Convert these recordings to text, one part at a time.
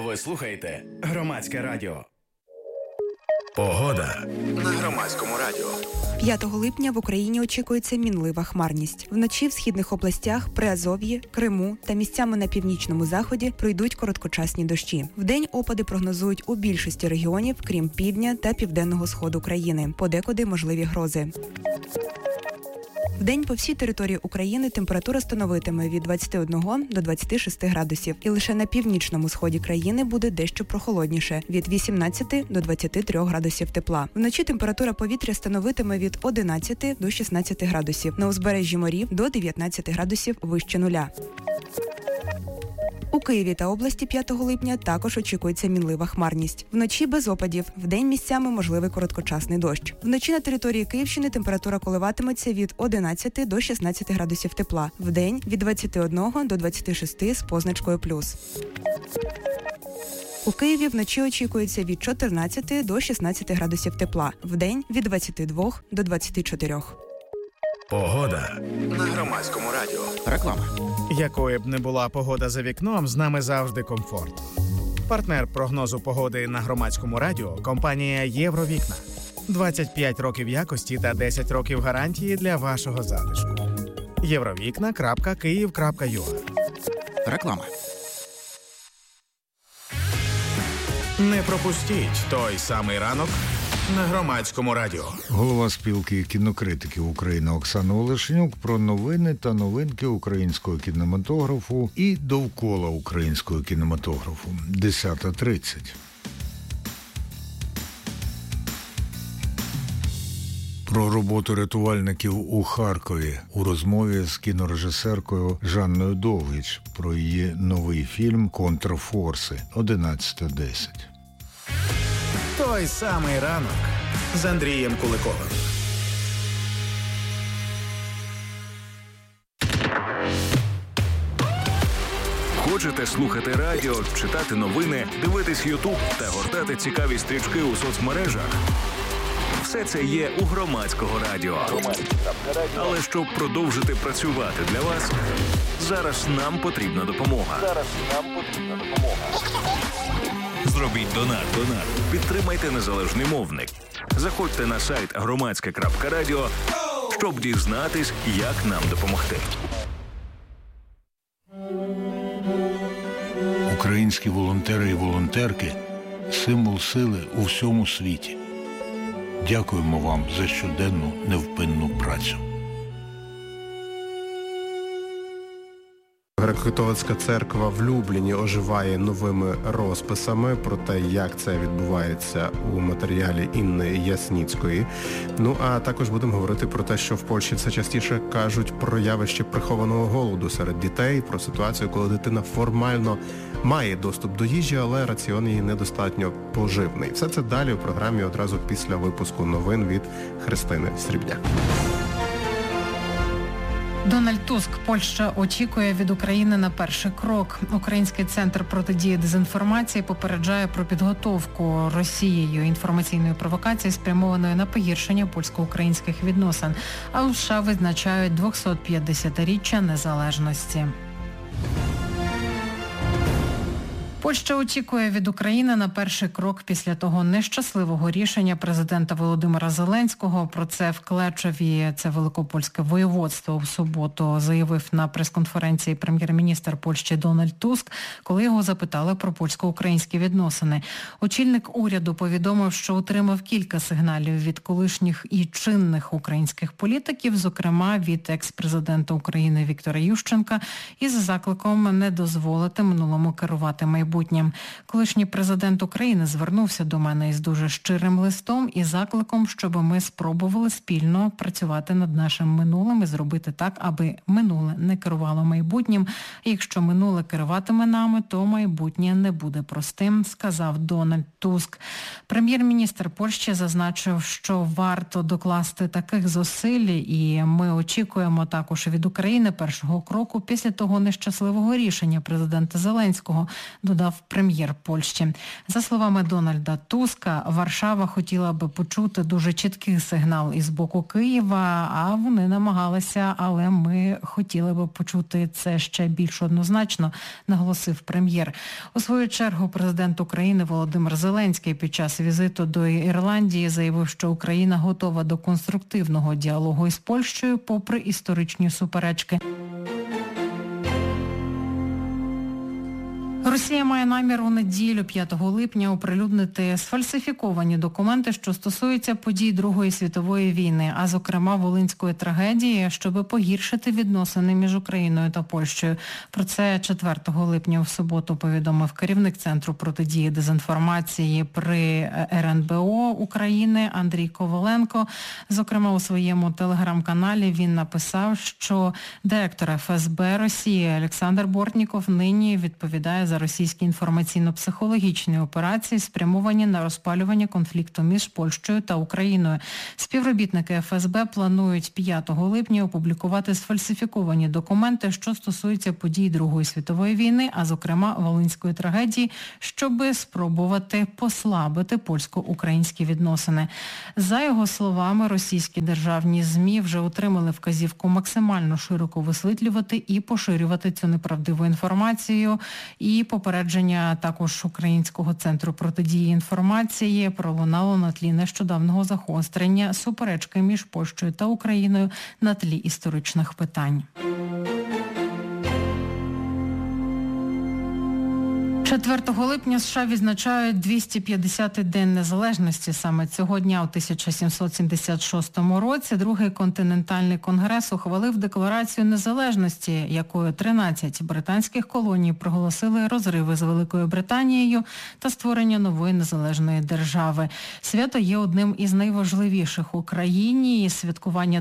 Ви слухаєте Громадське радіо. Погода на Громадському радіо. 5 липня в Україні очікується мінлива хмарність. Вночі в східних областях, Приазов'ї, Криму та місцями на північному заході пройдуть короткочасні дощі. Вдень опади прогнозують у більшості регіонів, крім півдня та південного сходу країни. Подекуди можливі грози. Вдень по всій території України температура становитиме від 21 до 26 градусів. І лише на північному сході країни буде дещо прохолодніше – від 18 до 23 градусів тепла. Вночі температура повітря становитиме від 11 до 16 градусів. На узбережжі морів – до 19 градусів вище нуля. У Києві та області 5 липня також очікується мінлива хмарність. Вночі без опадів, вдень місцями можливий короткочасний дощ. Вночі на території Київщини температура коливатиметься від 11 до 16 градусів тепла. Вдень – від 21 до 26 з позначкою плюс. У Києві вночі очікується від 14 до 16 градусів тепла. Вдень – від 22 до 24. Погода на Громадському радіо. Реклама. Якою б не була погода за вікном, з нами завжди комфорт. Партнер прогнозу погоди на Громадському радіо – компанія «Євровікна». 25 років якості та 10 років гарантії для вашого затишку. Євровікна.Київ.ua. Реклама. Не пропустіть той самий ранок на Громадському радіо. Голова спілки кінокритиків України Оксана Олешенюк про новини та новинки українського кінематографу і довкола українського кінематографу. 10:30. Про роботу рятувальників у Харкові у розмові з кінорежисеркою Жанною Довгич про її новий фільм «Контрфорси» 11:10. Той самий ранок з Андрієм Куликовим. Хочете слухати радіо, читати новини, дивитись Ютуб та гортати цікаві стрічки у соцмережах? Все це є у Громадського радіо. Але щоб продовжити працювати для вас, зараз нам потрібна допомога. Зробіть донат. Підтримайте незалежний мовник. Заходьте на сайт громадське.радіо, щоб дізнатись, як нам допомогти. Українські волонтери і волонтерки – символ сили у всьому світі. Дякуємо вам за щоденну невпинну працю. Греко-католицька церква в Любліні оживає новими розписами про те, як це відбувається у матеріалі Інни Ясніцької. Ну, а також будемо говорити про те, що в Польщі все частіше кажуть про явище прихованого голоду серед дітей, про ситуацію, коли дитина формально має доступ до їжі, але раціон її недостатньо поживний. Все це далі у програмі одразу після випуску новин від Христини Срібняк. Дональд Туск. Польща очікує від України на перший крок. Український центр протидії дезінформації попереджає про підготовку Росією інформаційної провокації, спрямованої на погіршення польсько-українських відносин. А у США визначають 250-річчя незалежності. Польща очікує від України на перший крок після того нещасливого рішення президента Володимира Зеленського. Про це в Клечеві, це Великопольське воєводство, в суботу заявив на прес-конференції прем'єр-міністр Польщі Дональд Туск, коли його запитали про польсько-українські відносини. Очільник уряду повідомив, що отримав кілька сигналів від колишніх і чинних українських політиків, зокрема від екс-президента України Віктора Ющенка, із закликом не дозволити минулому керувати майбутнім. Колишній президент України звернувся до мене із дуже щирим листом і закликом, щоб ми спробували спільно працювати над нашим минулим і зробити так, аби минуле не керувало майбутнім. І якщо минуле керуватиме нами, то майбутнє не буде простим, сказав Дональд Туск. Прем'єр-міністр Польщі зазначив, що варто докласти таких зусиль, і ми очікуємо також від України першого кроку після того нещасливого рішення президента Зеленського. Дональд додав прем'єр Польщі. За словами Дональда Туска, Варшава хотіла би почути дуже чіткий сигнал із боку Києва, а вони намагалися, але ми хотіли би почути це ще більш однозначно, наголосив прем'єр. У свою чергу президент України Володимир Зеленський під час візиту до Ірландії заявив, що Україна готова до конструктивного діалогу із Польщею попри історичні суперечки. Росія має намір у неділю 5 липня оприлюднити сфальсифіковані документи, що стосуються подій Другої світової війни, а зокрема Волинської трагедії, щоб погіршити відносини між Україною та Польщею. Про це 4 липня в суботу повідомив керівник Центру протидії дезінформації при РНБО України Андрій Коваленко. Зокрема, у своєму телеграм-каналі він написав, що директор ФСБ Росії Олександр Бортніков нині відповідає за російські інформаційно-психологічні операції, спрямовані на розпалювання конфлікту між Польщею та Україною. Співробітники ФСБ планують 5 липня опублікувати сфальсифіковані документи, що стосуються подій Другої світової війни, а зокрема Волинської трагедії, щоби спробувати послабити польсько-українські відносини. За його словами, російські державні ЗМІ вже отримали вказівку максимально широко висвітлювати і поширювати цю неправдиву інформацію. І попередження також Українського центру протидії інформації пролунало на тлі нещодавнього загострення суперечки між Польщею та Україною на тлі історичних питань. 4 липня США відзначають 250-й День Незалежності. Саме цього дня у 1776 році Другий континентальний конгрес ухвалив Декларацію незалежності, якою 13 британських колоній проголосили розриви з Великою Британією та створення нової незалежної держави. Свято є одним із найважливіших у країні, і святкування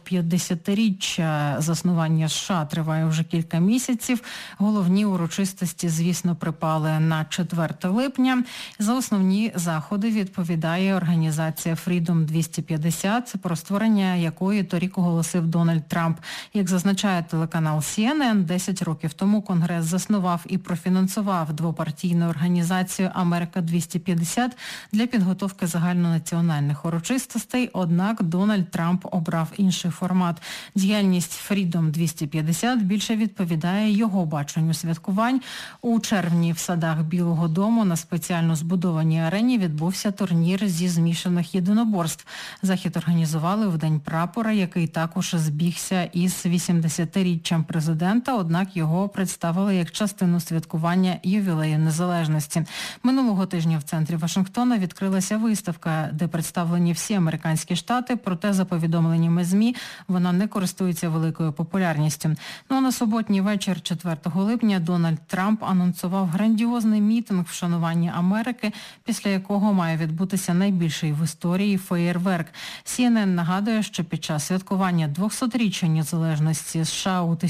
250-річчя заснування США триває вже кілька місяців. Головні урочистості, звісно, припали на 4 липня. За основні заходи відповідає організація Freedom 250, про створення якої торік оголосив Дональд Трамп. Як зазначає телеканал CNN, 10 років тому Конгрес заснував і профінансував двопартійну організацію Америка 250 для підготовки загальнонаціональних урочистостей, однак Дональд Трамп обрав інший формат. Діяльність Freedom 250 більше відповідає його баченню святкувань. У червні в садах Білого дому на спеціально збудованій арені відбувся турнір зі змішаних єдиноборств. Захід організували в День прапора, який також збігся із 80-річчям президента, однак його представили як частину святкування ювілею незалежності. Минулого тижня в центрі Вашингтона відкрилася виставка, де представлені всі американські штати, проте за повідомленнями ЗМІ вона не користується великою популярністю. Ну а на суботній вечір 4 липня Дональд Трамп анонсував грандіозний мітинг вшанування Америки, після якого має відбутися найбільший в історії феєрверк. CNN нагадує, що під час святкування 200-річчя незалежності США у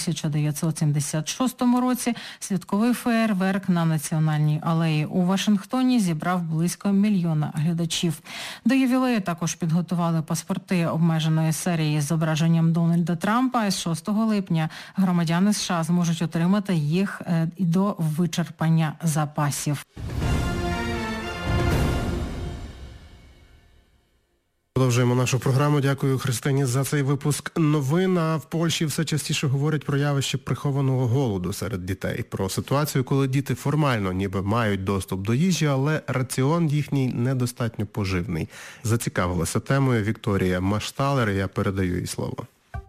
1976 році святковий феєрверк на Національній алеї у Вашингтоні зібрав близько 1 мільйона глядачів. До ювілею також підготували паспорти обмеженої серії з зображенням Дональда Трампа, і з 6 липня громадяни США зможуть отримати їх і до вичерпання запасів. Продовжуємо нашу програму. Дякую Христині за цей випуск новин. А в Польщі все частіше говорять про явище прихованого голоду серед дітей. Про ситуацію, коли діти формально ніби мають доступ до їжі, але раціон їхній недостатньо поживний. Зацікавилася темою Вікторія Машталер, я передаю їй слово.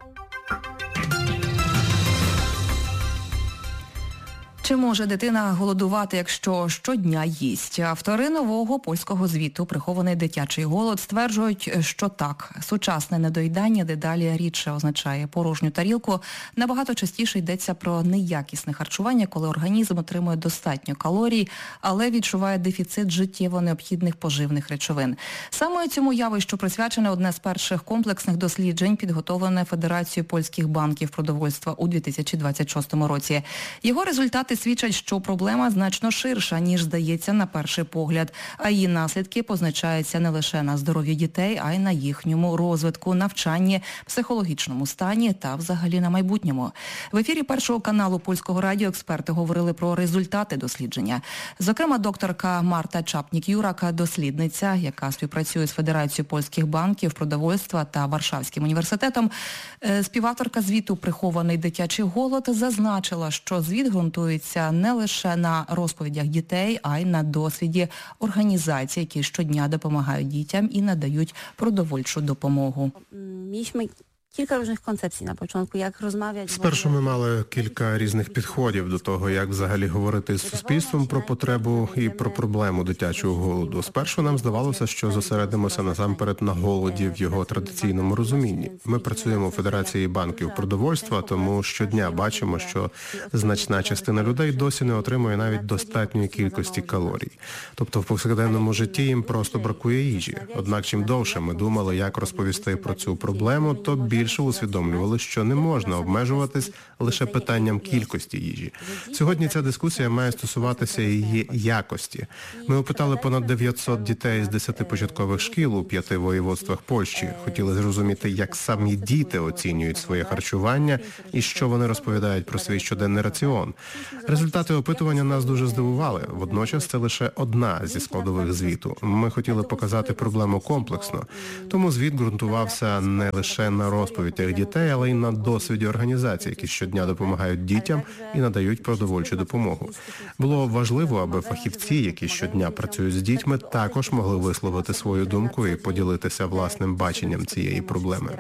Чи може дитина голодувати, якщо щодня їсть? Автори нового польського звіту «Прихований дитячий голод» стверджують, що так. Сучасне недоїдання дедалі рідше означає порожню тарілку. Набагато частіше йдеться про неякісне харчування, коли організм отримує достатньо калорій, але відчуває дефіцит життєво необхідних поживних речовин. Саме цьому явищу присвячене одне з перших комплексних досліджень, підготовлене Федерацією польських банків продовольства у 2026 році. Його результати свідчать, що проблема значно ширша, ніж здається на перший погляд, а її наслідки позначаються не лише на здоров'ї дітей, а й на їхньому розвитку, навчанні, психологічному стані та взагалі на майбутньому. В ефірі Першого каналу Польського радіо експерти говорили про результати дослідження. Зокрема, докторка Марта Чапнік-Юрак, дослідниця, яка співпрацює з Федерацією польських банків, продовольства та Варшавським університетом, співавторка звіту «Прихований дитячий голод», зазначила, що звіт ґрунтується не лише на розповідях дітей, а й на досвіді організацій, які щодня допомагають дітям і надають продовольчу допомогу. Кілька різних концепцій на початку, як розмовляти. Спершу ми мали кілька різних підходів до того, як взагалі говорити з суспільством про потребу і про проблему дитячого голоду. Спершу нам здавалося, що зосередимося насамперед на голоді в його традиційному розумінні. Ми працюємо у Федерації банків продовольства, тому щодня бачимо, що значна частина людей досі не отримує навіть достатньої кількості калорій. Тобто в повсякденному житті їм просто бракує їжі. Однак чим довше ми думали, як розповісти про цю проблему, то більше усвідомлювали, що не можна обмежуватись лише питанням кількості їжі. Сьогодні ця дискусія має стосуватися її якості. Ми опитали понад 900 дітей з 10 початкових шкіл у 5 воєводствах Польщі. Хотіли зрозуміти, як самі діти оцінюють своє харчування і що вони розповідають про свій щоденний раціон. Результати опитування нас дуже здивували. Водночас це лише одна зі складових звіту. Ми хотіли показати проблему комплексно. Тому звіт ґрунтувався не лише на розповідях дітей, але й на досвіді організацій, які щодня допомагають дітям і надають продовольчу допомогу. Було важливо, аби фахівці, які щодня працюють з дітьми, також могли висловити свою думку і поділитися власним баченням цієї проблеми.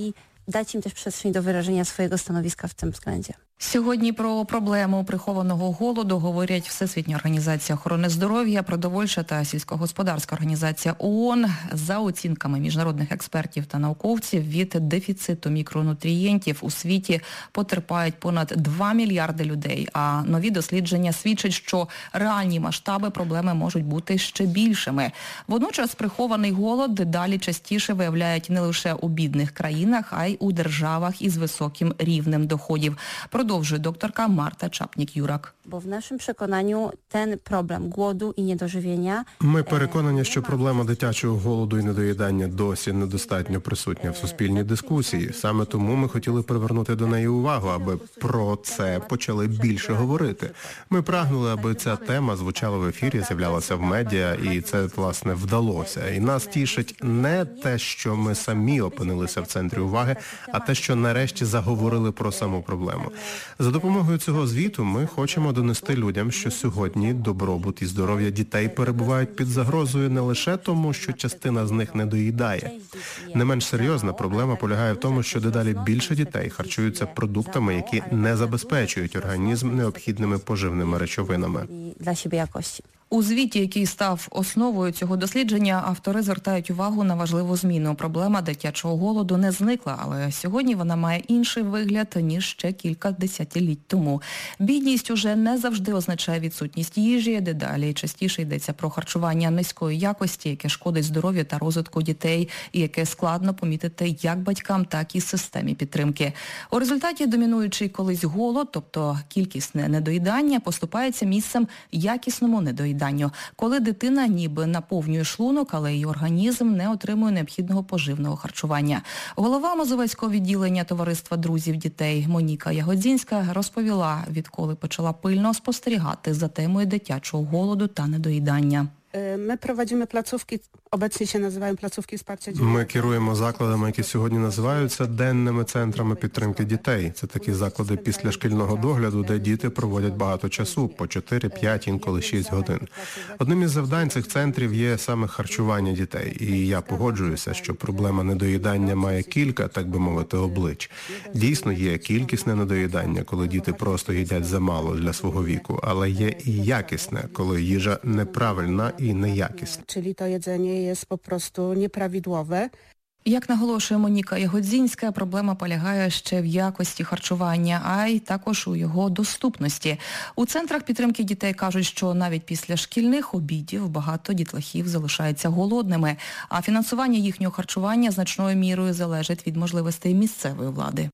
Dać im też przestrzeń do wyrażenia swojego stanowiska w tym względzie. Сьогодні про проблему прихованого голоду говорять Всесвітня організація охорони здоров'я, продовольча та сільськогосподарська організація ООН. За оцінками міжнародних експертів та науковців, від дефіциту мікронутрієнтів у світі потерпають понад 2 мільярди людей, а нові дослідження свідчать, що реальні масштаби проблеми можуть бути ще більшими. Водночас прихований голод дедалі частіше виявляють не лише у бідних країнах, а й у державах із високим рівнем доходів. Продовжує докторка Марта Чапнік-Юрак. Бо в нашому переконанні ten проблем голоду і недоживіння. Ми переконані, що проблема дитячого голоду і недоїдання досі недостатньо присутня в суспільній дискусії. Саме тому ми хотіли привернути до неї увагу, аби про це почали більше говорити. Ми прагнули, аби ця тема звучала в ефірі, з'являлася в медіа, і це, власне, вдалося. І нас тішить не те, що ми самі опинилися в центрі уваги, а те, що нарешті заговорили про саму проблему. За допомогою цього звіту ми хочемо донести людям, що сьогодні добробут і здоров'я дітей перебувають під загрозою не лише тому, що частина з них не доїдає. Не менш серйозна проблема полягає в тому, що дедалі більше дітей харчуються продуктами, які не забезпечують організм необхідними поживними речовинами. Для себе якості. У звіті, який став основою цього дослідження, автори звертають увагу на важливу зміну. Проблема дитячого голоду не зникла, але сьогодні вона має інший вигляд, ніж ще кілька десятиліть тому. Бідність уже не завжди означає відсутність їжі, дедалі частіше йдеться про харчування низької якості, яке шкодить здоров'ю та розвитку дітей, і яке складно помітити як батькам, так і системі підтримки. У результаті домінуючий колись голод, тобто кількісне недоїдання, поступається місцем якісному недоїданню. Коли дитина ніби наповнює шлунок, але її організм не отримує необхідного поживного харчування. Голова Мазовецького відділення Товариства друзів дітей Моніка Ягодзінська розповіла, відколи почала пильно спостерігати за темою дитячого голоду та недоїдання. Ми проводимо placówki, obecnie się nazywają placówki wsparcia dzieci. Ми керуємо закладами, які сьогодні називаються денними центрами підтримки дітей. Це такі заклади після шкільного догляду, де діти проводять багато часу, по 4, 5, інколи 6 годин. Одним із завдань цих центрів є саме харчування дітей. І я погоджуюся, що проблема недоїдання має кілька, так би мовити, облич. Дійсно є кількісне недоїдання, коли діти просто їдять замало для свого віку, але є і якісне, коли їжа неправильна і неякісне. Czyli to jedzenie jest po prostu nieprawidłowe. Як наголошує Моніка Ягодзінська, проблема полягає ще в якості харчування, а й також у його доступності. У центрах підтримки дітей кажуть, що навіть після шкільних обідів багато дітлахів залишаються голодними, а фінансування їхнього харчування значною мірою залежить від можливостей місцевої влади.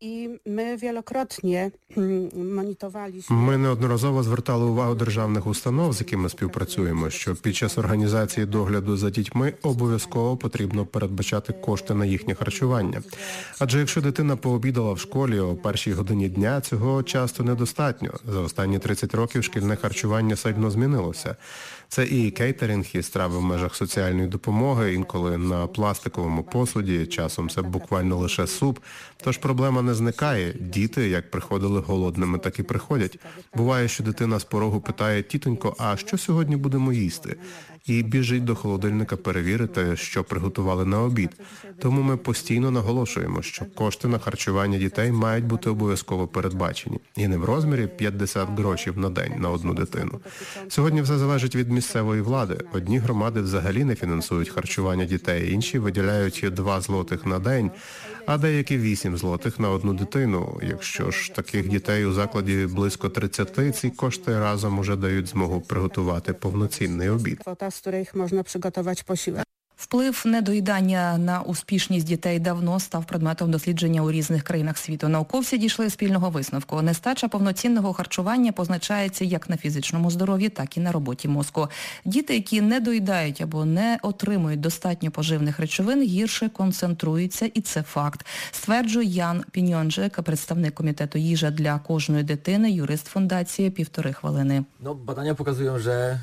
Ми неодноразово звертали увагу державних установ, з якими співпрацюємо, що під час організації догляду за дітьми обов'язково потрібно передбачати кошти на їхнє харчування. Адже якщо дитина пообідала в школі о першій годині дня, цього часто недостатньо. За останні 30 років шкільне харчування сильно змінилося. Це і кейтеринг, і страви в межах соціальної допомоги, інколи на пластиковому посуді, часом це буквально лише суп. Тож проблема не зникає. Діти, як приходили голодними, так і приходять. Буває, що дитина з порогу питає: «Тітонько, а що сьогодні будемо їсти?» І біжить до холодильника перевірити, що приготували на обід. Тому ми постійно наголошуємо, що кошти на харчування дітей мають бути обов'язково передбачені. І не в розмірі 50 грошів на день на одну дитину. Сьогодні все залежить від місцевої влади. Одні громади взагалі не фінансують харчування дітей, інші виділяють 2 злотих на день, а деякі 8 злотих на одну дитину. Якщо ж таких дітей у закладі близько 30, ці кошти разом уже дають змогу приготувати повноцінний обід. з яких можна приготувати посілок. Вплив недоїдання на успішність дітей давно став предметом дослідження у різних країнах світу. Науковці дійшли спільного висновку. Нестача повноцінного харчування позначається як на фізичному здоров'ї, так і на роботі мозку. Діти, які не доїдають або не отримують достатньо поживних речовин, гірше концентруються, і це факт, стверджує Ян Піньонджик, представник комітету «Їжа для кожної дитини», юрист фундації «1,5 хвилини». Badania pokazują, że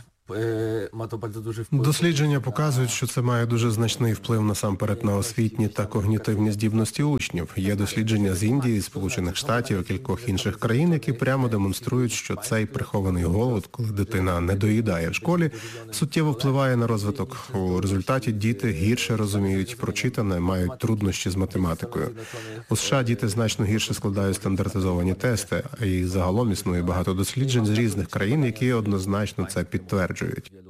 ma to bardzo duży wpływ. Дослідження показують, що це має дуже значний вплив насамперед на освітні та когнітивні здібності учнів. Є дослідження з Індії, Сполучених Штатів і кількох інших країн, які прямо демонструють, що цей прихований голод, коли дитина не доїдає в школі, суттєво впливає на розвиток. У результаті діти гірше розуміють прочитане, мають труднощі з математикою. У США діти значно гірше складають стандартизовані тести, і загалом існує багато досліджень з різних країн, які однозначно це підтверджують.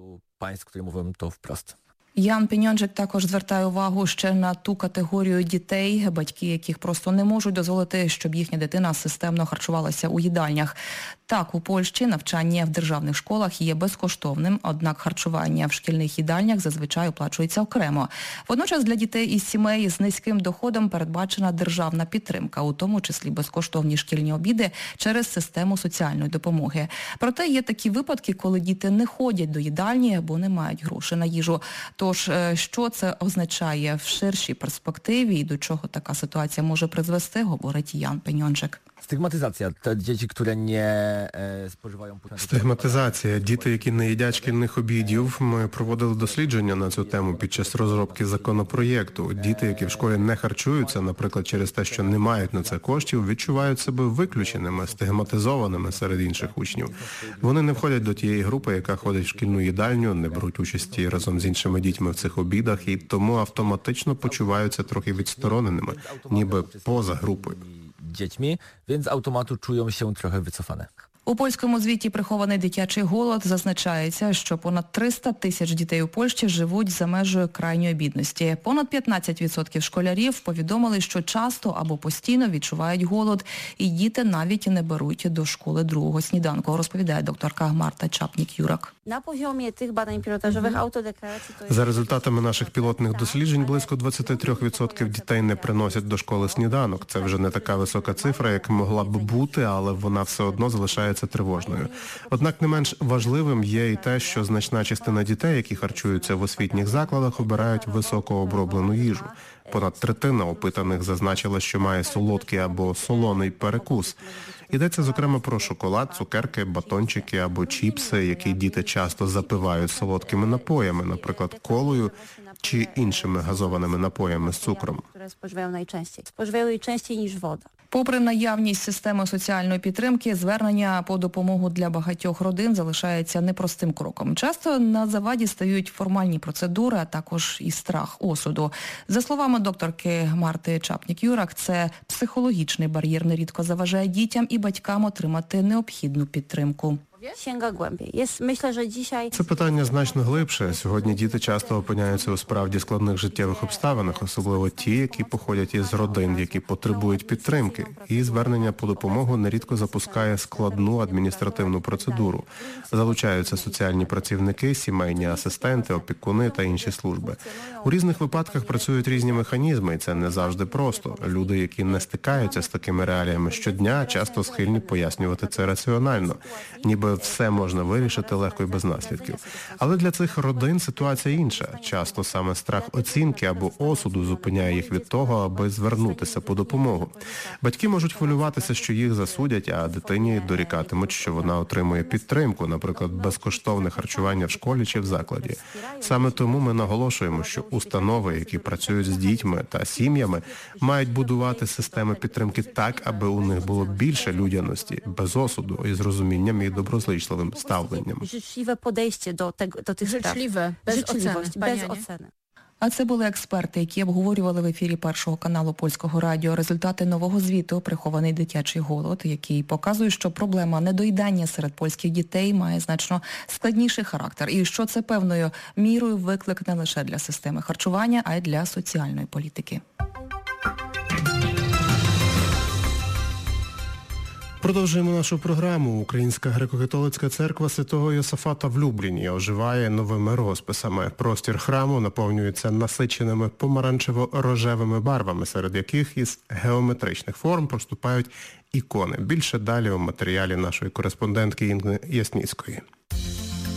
Ян Піньонджик також звертає увагу ще на ту категорію дітей, батьки яких просто не можуть дозволити, щоб їхня дитина системно харчувалася у їдальнях. Так, у Польщі навчання в державних школах є безкоштовним, однак харчування в шкільних їдальнях зазвичай оплачується окремо. Водночас для дітей із сімей з низьким доходом передбачена державна підтримка, у тому числі безкоштовні шкільні обіди через систему соціальної допомоги. Проте є такі випадки, коли діти не ходять до їдальні або не мають грошей на їжу. Тож, що це означає в ширшій перспективі і до чого така ситуація може призвести, говорить Ян Піньонджик. Стигматизація. Діти, які не споживають... Стигматизація. Діти, які не їдять шкільних обідів. Ми проводили дослідження на цю тему під час розробки законопроєкту. Діти, які в школі не харчуються, наприклад, через те, що не мають на це коштів, відчувають себе виключеними, стигматизованими серед інших учнів. Вони не входять до тієї групи, яка ходить в шкільну їдальню, не беруть участі разом з іншими дітьми в цих обідах і тому автоматично почуваються трохи відстороненими, ніби поза групою. Дітьми, więc z automatu czują się trochę wycofane. У польському звіті «Прихований дитячий голод» зазначається, що понад 300 тисяч дітей у Польщі живуть за межею крайньої бідності. Понад 15% школярів повідомили, що часто або постійно відчувають голод, і діти навіть не беруть до школи другого сніданку, розповідає докторка Марта Чапнік-Юрак. На poziomie tych badań pilotażowych autodeklaracji to jest... За результатами наших пілотних досліджень, близько 23% дітей не приносять до школи сніданок. Це вже не така висока цифра, як могла б бути, але вона все одно залишається тривожною. Однак не менш важливим є і те, що значна частина дітей, які харчуються в освітніх закладах, обирають високооброблену їжу. Понад третина опитаних зазначила, що має солодкий або солоний перекус. Йдеться, зокрема, про шоколад, цукерки, батончики або чіпси, які діти часто запивають солодкими напоями, наприклад, колою чи іншими газованими напоями з цукром. Споживають частіше, ніж вода. Попри наявність системи соціальної підтримки, звернення по допомогу для багатьох родин залишається непростим кроком. Часто на заваді стають формальні процедури, а також і страх осуду. За словами докторки Марти Чапнік-Юрак, це психологічний бар'єр нерідко заважає дітям і батькам отримати необхідну підтримку. Sięga głębiej. Myślę, że dzisiaj... Це питання значно глибше. Сьогодні діти часто опиняються у справді складних життєвих обставинах, особливо ті, які походять із родин, які потребують підтримки. І звернення по допомогу нерідко запускає складну адміністративну процедуру. Залучаються соціальні працівники, сімейні асистенти, опікуни та інші служби. У різних випадках працюють різні механізми, і це не завжди просто. Люди, які не стикаються з такими реаліями щодня, часто схильні пояснювати це раціонально. Ніби все можна вирішити легко і без наслідків. Але для цих родин ситуація інша. Часто саме страх оцінки або осуду зупиняє їх від того, аби звернутися по допомогу. Батьки можуть хвилюватися, що їх засудять, а дитині дорікатимуть, що вона отримує підтримку, наприклад, безкоштовне харчування в школі чи в закладі. Саме тому ми наголошуємо, що установи, які працюють з дітьми та сім'ями, мають будувати системи підтримки так, аби у них було більше людяності, без осуду і з розумінням і доброзичливим ставленням. Życzliwe podejście do tych spraw. Bez oceny. А це були експерти, які обговорювали в ефірі Першого каналу Польського радіо результати нового звіту «Прихований дитячий голод», який показує, що проблема недоїдання серед польських дітей має значно складніший характер. І що це певною мірою виклик не лише для системи харчування, а й для соціальної політики. Продовжуємо нашу програму. Українська греко-католицька церква Святого Йосафата в Любліні оживає новими розписами. Простір храму наповнюється насиченими помаранчево-рожевими барвами, серед яких із геометричних форм проступають ікони. Більше далі у матеріалі нашої кореспондентки Інни Ясніцької.